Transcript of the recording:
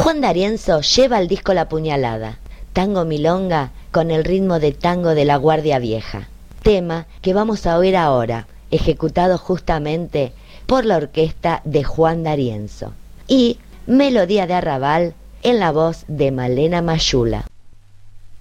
Juan D'Arienzo lleva al disco La Puñalada, tango milonga con el ritmo de tango de la Guardia Vieja, tema que vamos a oír ahora, ejecutado justamente por la orquesta de Juan D'Arienzo, y Melodía de Arrabal en la voz de Malena Mayula.